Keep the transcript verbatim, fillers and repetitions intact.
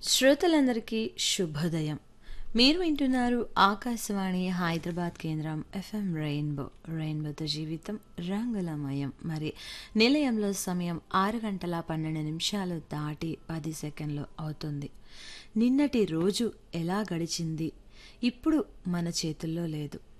శ్రోతలందరికీ శుభోదయం. మీరు వింటున్నారు ఆకాశవాణి హైదరాబాద్ కేంద్రం ఎఫ్ఎం రెయిన్బో. రెయిన్బోతో జీవితం రంగులమయం. మరి నిలయంలో సమయం ఆరు గంటల పన్నెండు నిమిషాలు దాటి పది సెకండ్లు అవుతుంది. నిన్నటి రోజు ఎలా గడిచింది ఇప్పుడు మన చేతుల్లో లేదు.